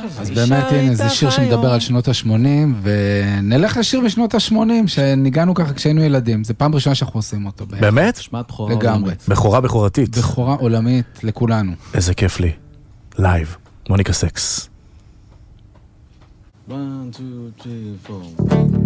אז באמת, הנה, זה שיר שמדבר על שנות ה-80, ונלך לשיר בשנות ה-80, שניגענו ככה כשהיינו ילדים. זה פעם ראשונה שאנחנו עושים אותו. באמת? לגמרי. בכורה עולמית לכולנו. איזה כיף לי. לייב. מוניקה סקס. 1, 2, 3, 4